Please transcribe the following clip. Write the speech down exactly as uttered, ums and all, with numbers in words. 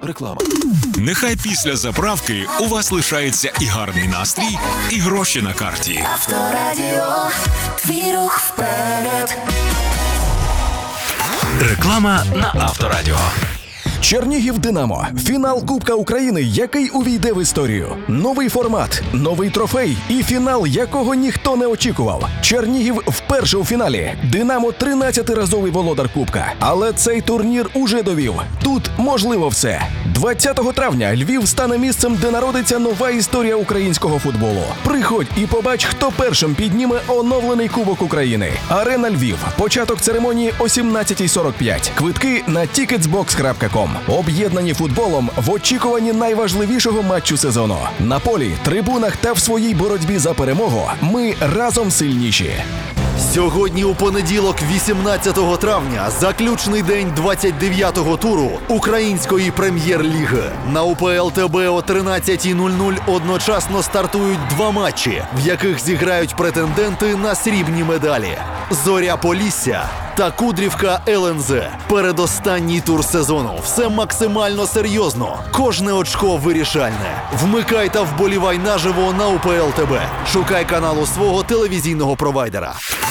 Реклама. Нехай після заправки у вас лишається і гарний настрій, і гроші на карті. Авторадіо, твій рух вперед. Реклама на Авторадіо. Чернігів Динамо. Фінал Кубка України, який увійде в історію. Новий формат, новий трофей і фінал, якого ніхто не очікував. Чернігів вперше у фіналі. Динамо – тринадцятиразовий володар Кубка. Але цей турнір уже довів. Тут можливо все. двадцятого травня Львів стане місцем, де народиться нова історія українського футболу. Приходь і побач, хто першим підніме оновлений Кубок України. Арена Львів. Початок церемонії о сімнадцятій сорок п'ять. Квитки на тікетсбокс крапка ком. Об'єднані футболом в очікуванні найважливішого матчу сезону. На полі, трибунах та в своїй боротьбі за перемогу ми разом сильніші. Сьогодні у понеділок, вісімнадцятого травня, заключний день двадцять дев'ятого туру Української прем'єр-ліги. На УПЛ ТБ о тринадцятій нуль нуль одночасно стартують два матчі, в яких зіграють претенденти на срібні медалі. Зоря Полісся та Кудрівка ел ен зет. Передостанній тур сезону. Все максимально серйозно. Кожне очко вирішальне. Вмикай та вболівай наживо на УПЛ ТБ. Шукай каналу свого телевізійного провайдера.